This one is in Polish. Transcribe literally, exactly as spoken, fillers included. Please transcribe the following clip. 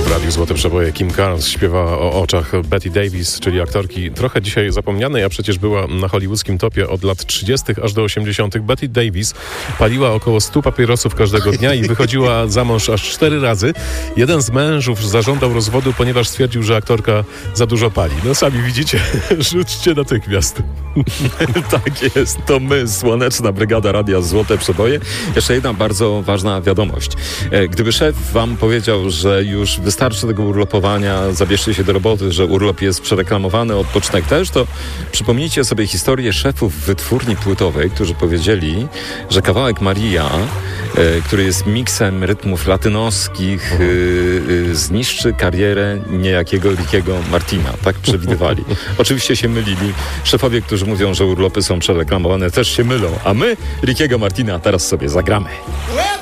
W Radiu Złote Przeboje Kim Carnes śpiewa o oczach Bette Davis, czyli aktorki trochę dzisiaj zapomnianej, a przecież była na hollywoodzkim topie od lat trzydziestych aż do osiemdziesiątych. Bette Davis paliła około stu papierosów każdego dnia i wychodziła za mąż aż cztery razy. Jeden z mężów zażądał rozwodu, ponieważ stwierdził, że aktorka za dużo pali. No sami widzicie, rzućcie natychmiast. Tak jest, to my, Słoneczna Brygada Radia Złote Przeboje. Jeszcze jedna bardzo ważna wiadomość. Gdyby szef wam powiedział, że już wystarczy tego urlopowania, zabierzcie się do roboty, że urlop jest przereklamowany, odpoczynek też, to przypomnijcie sobie historię szefów wytwórni płytowej, którzy powiedzieli, że kawałek Maria, e, który jest miksem rytmów latynoskich, e, e, zniszczy karierę niejakiego Rickiego Martina. Tak przewidywali. Oczywiście się mylili. Szefowie, którzy mówią, że urlopy są przereklamowane, też się mylą. A my Rickiego Martina teraz sobie zagramy.